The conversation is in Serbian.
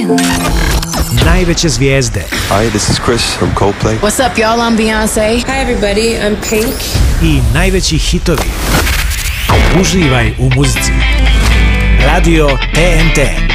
Najveće zvijezde. Hi, this is Chris from Coldplay. What's up, y'all? I'm Beyoncé. Hi, everybody. I'm Pink. I najveći hitovi. Uživaj u muzici. Radio TNT.